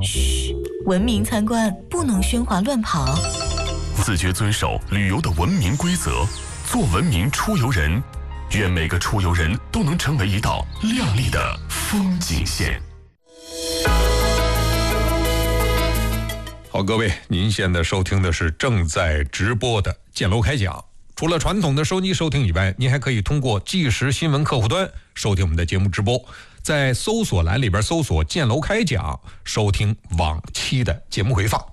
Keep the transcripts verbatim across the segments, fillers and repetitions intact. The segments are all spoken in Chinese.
嘘，文明参观不能喧哗乱跑。 自觉遵守旅游的文明规则，做文明出游人。愿每个出游人都能成为一道亮丽的风景线。 好，各位，您现在收听的是正在直播的建楼开讲。除了传统的收机收听以外，您还可以通过即时新闻客户端收听我们的节目直播，在搜索栏里边搜索建楼开讲，收听往期的节目回放。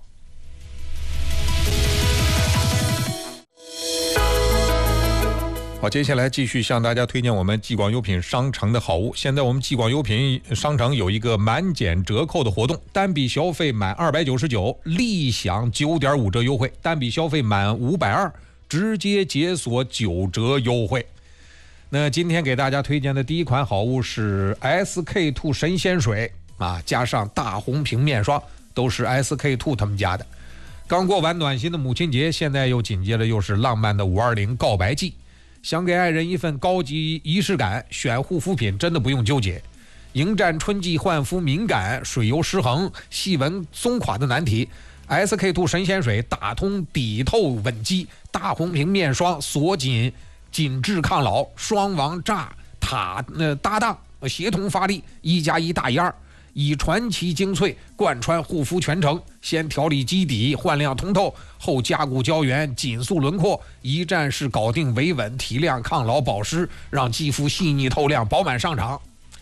好，接下来继续向大家推荐我们继广优品商城的好物。现在我们继广优品商城有一个满减折扣的活动，单笔消费满二百九十九，立享 九点五 折优惠；单笔消费满五百二，直接解锁九折优惠。那今天给大家推荐的第一款好物是 S K two 神仙水啊，加上大红瓶面霜，都是 S K two 他们家的。刚过完暖心的母亲节，现在又紧接着又是浪漫的五二零告白季。想给爱人一份高级仪式感，选护肤品真的不用纠结。迎战春季焕肤敏感、水油失衡、细纹松垮的难题， S K two 神仙水打通底透稳肌，大红瓶面霜锁紧紧致抗老，双王炸塔呃搭档协同发力，一加一大于二，以传奇精粹贯穿护肤全程，先调理基底焕亮通透，后加固胶原紧塑轮廓，一站式搞定维稳提亮抗老保湿，让肌肤细腻透亮饱满上场。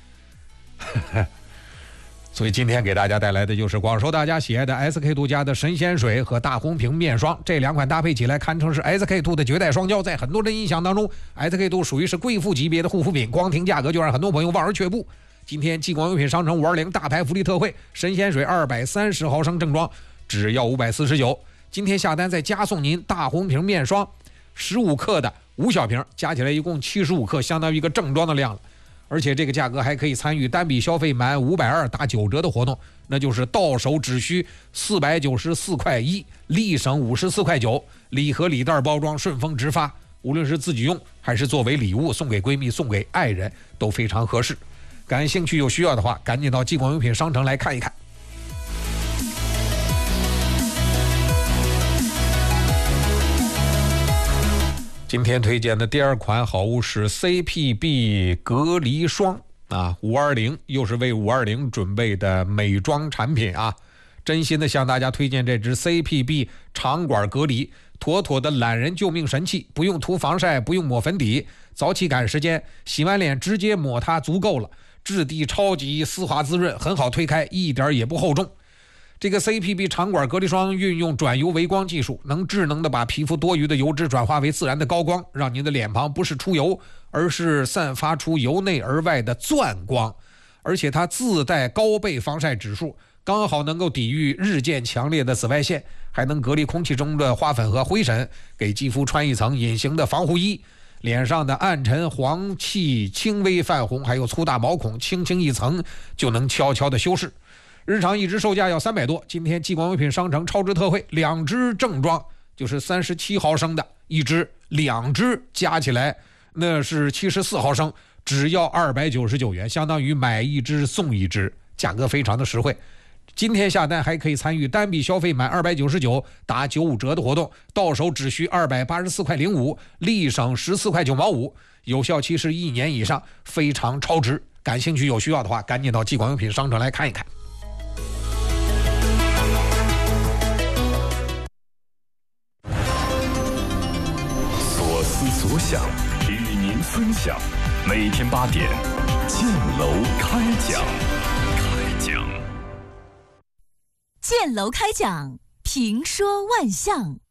所以今天给大家带来的就是广受大家喜爱的 S K two 家的神仙水和大红瓶面霜，这两款搭配起来堪称是 S K two 的绝代双骄。在很多人印象当中， S K two 属于是贵妇级别的护肤品，光听价格就让很多朋友望而却步。今天继广优品商城五二零大牌福利特惠，神仙水二百三十毫升正装只要五百四十九，今天下单再加送您大红瓶面霜十五克的五小瓶，加起来一共七十五克，相当于一个正装的量了。而且这个价格还可以参与单笔消费满五百二打九折的活动，那就是到手只需四百九十四块一，立省五十四块九，礼盒礼袋包装顺丰直发，无论是自己用还是作为礼物送给闺蜜送给爱人都非常合适。感兴趣有需要的话，赶紧到继广优品商城来看一看。今天推荐的第二款好物是 C P B 隔离霜啊，五二零又是为五二零准备的美妆产品啊，真心的向大家推荐这支 C P B 长管隔离，妥妥的懒人救命神器，不用涂防晒，不用抹粉底，早起赶时间，洗完脸直接抹它足够了，质地超级丝滑滋润，很好推开，一点也不厚重。这个 C P B 长管隔离霜运用转油微光技术，能智能的把皮肤多余的油脂转化为自然的高光，让您的脸庞不是出油，而是散发出由内而外的钻光。而且它自带高倍防晒指数，刚好能够抵御日渐强烈的紫外线，还能隔离空气中的花粉和灰尘，给肌肤穿一层隐形的防护衣。脸上的暗沉黄气轻微泛红还有粗大毛孔，轻轻一层就能悄悄的修饰。日常一支售价要三百多，今天继广优品商城超值特惠，两支正装就是三十七毫升的一支，两支加起来那是七十四毫升，只要二百九十九元，相当于买一支送一支，价格非常的实惠。今天下单还可以参与单笔消费满二百九十九打九五折的活动，到手只需二百八十四块零五，立省十四块九毛五，有效期是一年以上，非常超值。感兴趣有需要的话，赶紧到继广优品商城来看一看。 所思所想，与您分享。每天八点，建楼开讲。开讲。 建楼开讲，评说万象。